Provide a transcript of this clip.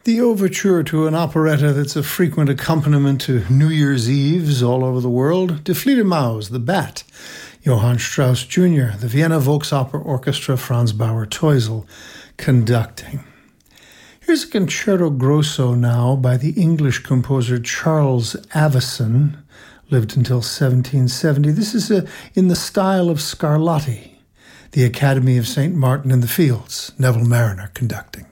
The overture to an operetta that's a frequent accompaniment to New Year's Eves all over the world, Die Fledermaus, The Bat, Johann Strauss Jr., the Vienna Volksoper Orchestra, Franz Bauer-Teusel, conducting. Here's a concerto grosso now by the English composer Charles Avison, lived until 1770. This is in the style of Scarlatti, the Academy of St. Martin in the Fields, Neville Marriner conducting.